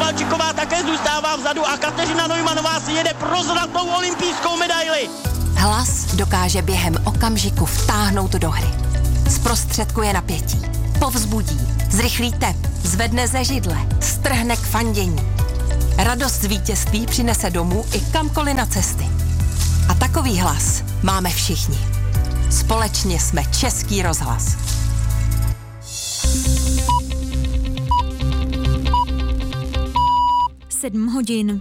Kovalčiková také zůstává vzadu a Kateřina Neumannová si jede pro zlatou olympijskou medaili. Hlas dokáže během okamžiku vtáhnout do hry. Zprostředkuje napětí, povzbudí, zrychlí tep, zvedne ze židle, strhne k fandění. Radost z vítězství přinese domů i kamkoliv na cesty. A takový hlas máme všichni. Společně jsme Český rozhlas. Sedm hodin.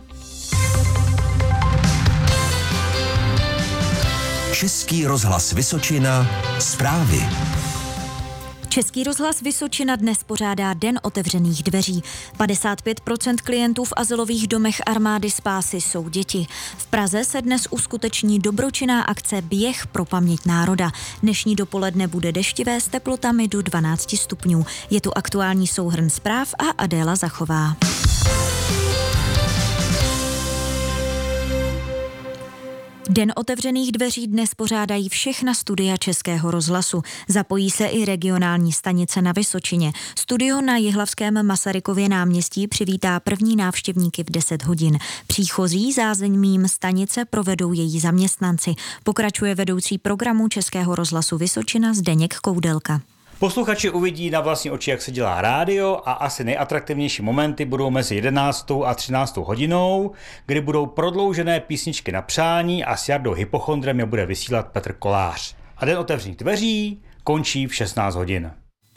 Český rozhlas Vysočina. Zprávy. Český rozhlas Vysočina dnes pořádá Den otevřených dveří. 55% klientů v azylových domech Armády spásy jsou děti. V Praze se dnes uskuteční dobročinná akce Běh pro paměť národa. Dnešní dopoledne bude deštivé s teplotami do 12 stupňů. Je tu aktuální souhrn zpráv a Adéla Zachová. Den otevřených dveří dnes pořádají všechna studia Českého rozhlasu. Zapojí se i regionální stanice na Vysočině. Studio na Jihlavském Masarykově náměstí přivítá první návštěvníky v 10 hodin. Příchozí zázemím stanice provedou její zaměstnanci. Pokračuje vedoucí programu Českého rozhlasu Vysočina Zdeněk Koudelka. Posluchači uvidí na vlastní oči, jak se dělá rádio a asi nejatraktivnější momenty budou mezi 11. a 13. hodinou, kdy budou prodloužené písničky na přání a s Jardou Hypochondrem je bude vysílat Petr Kolář. A Den otevřených dveří končí v 16 hodin.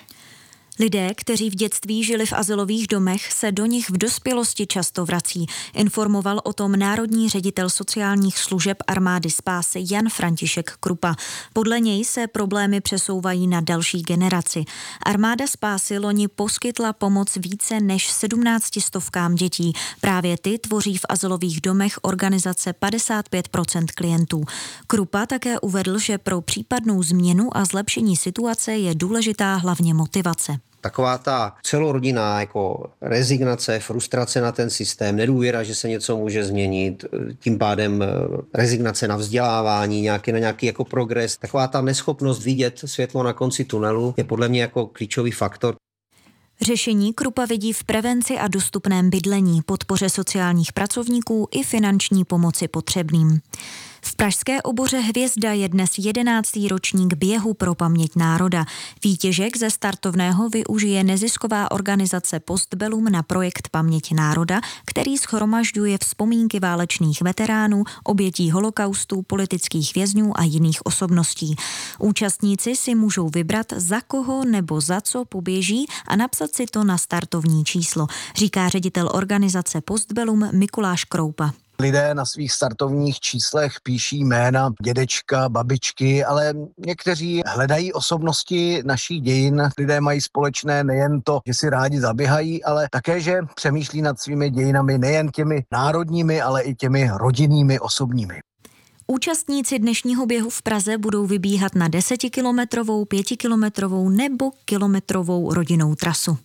Lidé, kteří v dětství žili v azylových domech, se do nich v dospělosti často vrací. Informoval o tom národní ředitel sociálních služeb Armády spásy Jan František Krupa. Podle něj se problémy přesouvají na další generaci. Armáda spásy loni poskytla pomoc více než 1700 dětí. Právě ty tvoří v azylových domech organizace 55% klientů. Krupa také uvedl, že pro případnou změnu a zlepšení situace je důležitá hlavně motivace. Taková ta celorodinná jako rezignace, frustrace na ten systém, nedůvěra, že se něco může změnit, tím pádem rezignace na vzdělávání, na nějaký jako progres, taková ta neschopnost vidět světlo na konci tunelu je podle mě jako klíčový faktor. Řešení Krupa vidí v prevenci a dostupném bydlení, podpoře sociálních pracovníků i finanční pomoci potřebným. V pražské oboře Hvězda je dnes 11. ročník Běhu pro paměť národa. Výtěžek ze startovného využije nezisková organizace Postbellum na projekt Paměť národa, který shromažďuje vzpomínky válečných veteránů, obětí holokaustu, politických vězňů a jiných osobností. Účastníci si můžou vybrat, za koho nebo za co poběží a napsat si to na startovní číslo, říká ředitel organizace Postbellum Mikuláš Kroupa. Lidé na svých startovních číslech píší jména dědečka, babičky, ale někteří hledají osobnosti našich dějin. Lidé mají společné nejen to, že si rádi zaběhají, ale také, že přemýšlí nad svými dějinami nejen těmi národními, ale i těmi rodinnými, osobními. Účastníci dnešního běhu v Praze budou vybíhat na 10kilometrovou, 5kilometrovou nebo kilometrovou rodinnou trasu.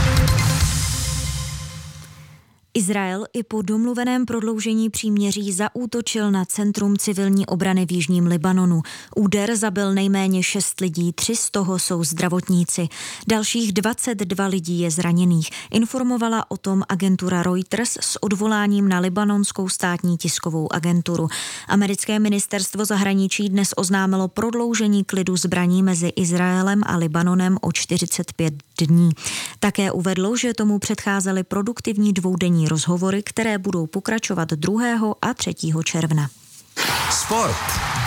Izrael i po domluveném prodloužení příměří zaútočil na centrum civilní obrany v jižním Libanonu. Úder zabil nejméně 6 lidí, 3 z toho jsou zdravotníci. Dalších 22 lidí je zraněných. Informovala o tom agentura Reuters s odvoláním na libanonskou státní tiskovou agenturu. Americké ministerstvo zahraničí dnes oznámilo prodloužení klidu zbraní mezi Izraelem a Libanonem o 45 dní. Také uvedlo, že tomu předcházely produktivní dvoudenní rozhovory, které budou pokračovat 2. a 3. června. Sport.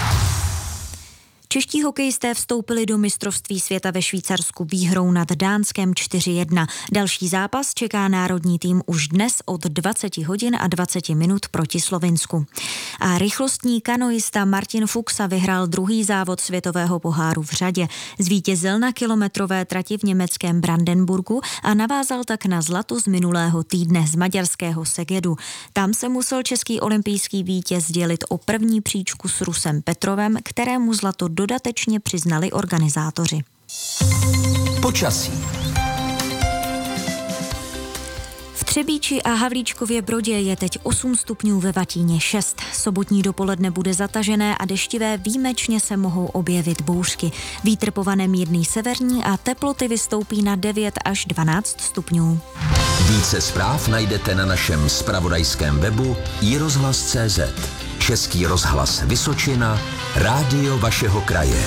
Čeští hokejisté vstoupili do mistrovství světa ve Švýcarsku výhrou nad Dánskem 4-1. Další zápas čeká národní tým už dnes od 20 hodin a 20 minut proti Slovinsku. A rychlostní kanoista Martin Fuchsa vyhrál druhý závod světového poháru v řadě. Zvítězil na kilometrové trati v německém Brandenburgu a navázal tak na zlato z minulého týdne z maďarského Segedu. Tam se musel český olympijský vítěz dělit o první příčku s Rusem Petrovem, kterému zlato dodatečně přiznali organizátoři. Počasí. V Třebíči a Havlíčkově Brodě je teď 8 stupňů, ve Vatíně 6. Sobotní dopoledne bude zatažené a deštivé, výjimečně se mohou objevit bouřky. Vítr povane mírný severní a teploty vystoupí na 9 až 12 stupňů. Více zpráv najdete na našem zpravodajském webu iRozhlas.cz. Český rozhlas Vysočina, rádio vašeho kraje.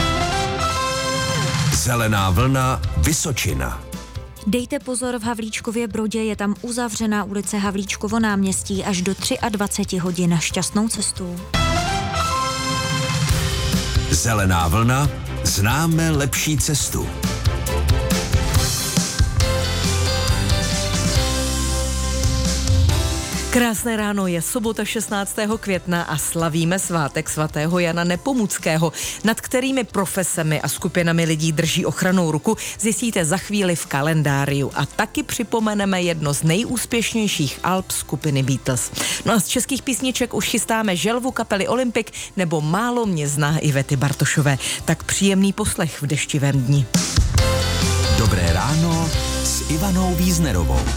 Zelená vlna Vysočina. Dejte pozor, v Havlíčkově Brodě je tam uzavřená ulice Havlíčkovo náměstí až do 23 hodin. Šťastnou cestu. Zelená vlna, známe lepší cestu. Krásné ráno, je sobota 16. května a slavíme svátek svatého Jana Nepomuckého, nad kterými profesemi a skupinami lidí drží ochrannou ruku, zjistíte za chvíli v kalendáriu. A taky připomeneme jedno z nejúspěšnějších alb skupiny Beatles. No a z českých písniček už chystáme Želvu kapely Olympic nebo Málo mě zná Ivety Bartošové. Tak příjemný poslech v deštivém dni. Dobré ráno s Ivanou Víznerovou.